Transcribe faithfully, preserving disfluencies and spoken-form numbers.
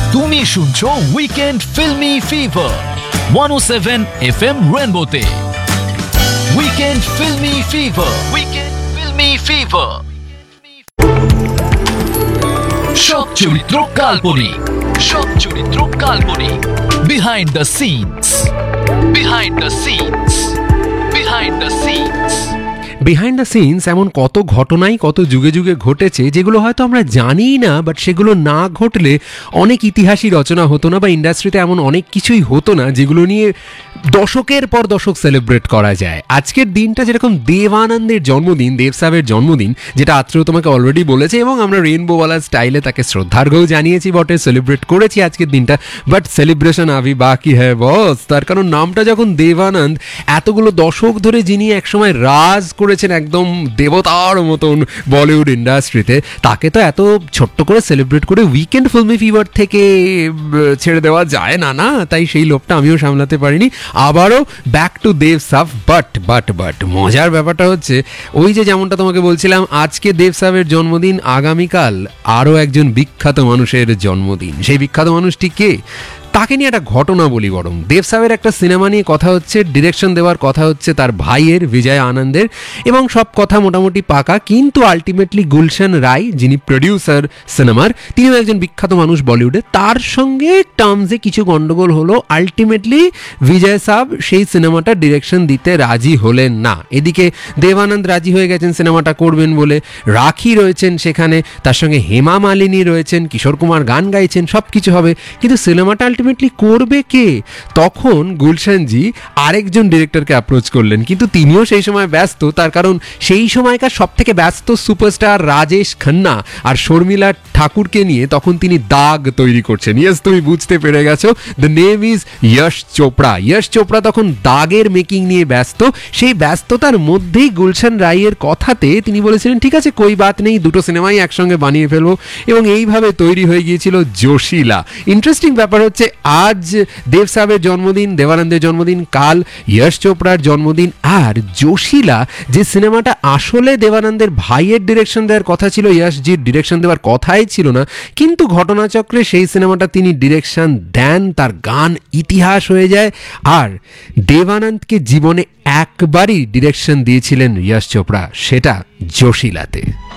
তুমি শুনছো weekend filmi fever one ও seven F M রেনবোতে। Weekend filmi fever, weekend filmi fever. সব চরিত্র কাল্পনিক, সব চরিত্র কাল্পনিক। Behind the scenes, behind the scenes, behind the scenes. Behind the scenes এমন কত ঘটনাই কত যুগে যুগে ঘটেছে যেগুলো হয়তো আমরা জানিই না, বাট সেগুলো না ঘটলে অনেক ইতিহাসই রচনা হতো না, বা ইন্ডাস্ট্রিতে এমন অনেক কিছুই হতো না যেগুলো নিয়ে দশকের পর দশক সেলিব্রেট করা যায়। আজকের দিনটা যেরকম দেব আনন্দের জন্মদিন, দেব সাহেবের জন্মদিন, যেটা আত্রেয় তোমাকে অলরেডি বলেছে, এবং আমরা রেইনবোওয়ালার স্টাইলে তাকে শ্রদ্ধার্ঘ্যও জানিয়েছি বটে, সেলিব্রেট করেছি আজকের দিনটা। বাট সেলিব্রেশন আভি বাকি হ্যাঁ বস। তার কারণ নামটা যখন দেবানন্দ, এতগুলো দশক ধরে যিনি একসময় রাজ করেছেন একদম দেবতার মতন বলিউড ইন্ডাস্ট্রিতে, তাকে তো এত ছোট্ট করে সেলিব্রেট করে উইকেন্ড ফিল্মি ফিভার থেকে ছেড়ে দেওয়া যায় না না। তাই সেই লোভটা আমিও সামলাতে পারিনি, আবারও back to Dev Shah. But but but মজার ব্যাপারটা হচ্ছে, ওই যে যেমনটা তোমাকে বলছিলাম, আজকে দেব সাহেবের জন্মদিন, আগামীকাল আরও একজন বিখ্যাত মানুষের জন্মদিন। সেই বিখ্যাত মানুষটি কে, তাকে নিয়ে একটা ঘটনা বলি বরং। দেব সাহেবের একটা সিনেমা নিয়ে কথা হচ্ছে, ডিরেকশন দেওয়ার কথা হচ্ছে তার ভাইয়ের, বিজয় আনন্দের, এবং সব কথা মোটামুটি পাকা। কিন্তু আলটিমেটলি গুলশান রায়, যিনি প্রডিউসার সিনেমার, তিনিও একজন বিখ্যাত মানুষ বলিউডে, তার সঙ্গে টার্মসে কিছু গন্ডগোল হলো। আলটিমেটলি বিজয় সাহেব সেই সিনেমাটা ডিরেকশন দিতে রাজি হলেন না। এদিকে দেবানন্দ রাজি হয়ে গেছেন সিনেমাটা করবেন বলে, রাখি রয়েছেন সেখানে, তার সঙ্গে হেমা মালিনী রয়েছেন, কিশোর কুমার গান গাইছেন, সব কিছু হবে, কিন্তু সিনেমাটা আলটিমেটলি করবে কে? তখন গুলশানজি আরেকজন ডিরেক্টরকে অ্যাপ্রোচ করলেন, কিন্তু তিনিও সেই সময় ব্যস্ত। তার কারণ সেই সময়কার সব থেকে ব্যস্ত সুপারস্টার রাজেশ খান্না আর শর্মিলা ঠাকুরকে নিয়ে তখন তিনি দাগ তৈরি করছেন। ইয়েস, তুমি বুঝতে পেরে গেছো, দ্য নেম ইজ যশ চোপড়া। যশ চোপড়া তখন দাগের মেকিং নিয়ে ব্যস্ত। সেই ব্যস্ততার মধ্যেই গুলশান রায়ের কথাতে তিনি বলেছিলেন, ঠিক আছে কই বাত নেই, দুটো সিনেমাই একসঙ্গে বানিয়ে ফেলবো, এবং এইভাবে তৈরি হয়ে গিয়েছিল জোশিলা। ইন্টারেস্টিং ব্যাপার হচ্ছে, আজ দেব সাহেবের জন্মদিন, দেবানন্দের জন্মদিন, কাল যশ চোপড়ার জন্মদিন। আর জোশিলা, যে সিনেমাটা আসলে দেবানন্দের ভাইয়ের ডিরেকশন দেওয়ার কথা ছিল, যশজির ডিরেকশন দেওয়ার কথাই ছিল না, কিন্তু ঘটনাচক্রে সেই সিনেমাটা তিনি ডিরেকশন দেন, তার গান ইতিহাস হয়ে যায়। আর দেবানন্দকে জীবনে একবারই ডিরেকশন দিয়েছিলেন যশ চোপড়া, সেটা জোশিলাতে।